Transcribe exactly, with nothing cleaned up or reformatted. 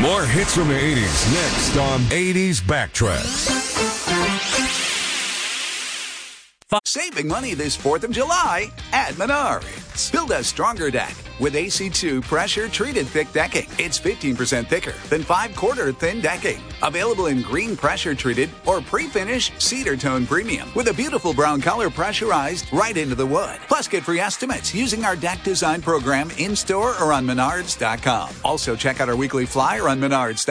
More hits from the eighties next on eighties Backtrack. Saving money this fourth of July at Menards. Build a stronger deck with A C two pressure-treated thick decking. It's fifteen percent thicker than five-quarter thin decking. Available in green pressure-treated or pre-finish cedar tone premium with a beautiful brown color pressurized right into the wood. Plus, get free estimates using our deck design program in-store or on Menards dot com. Also, check out our weekly flyer on Menards dot com.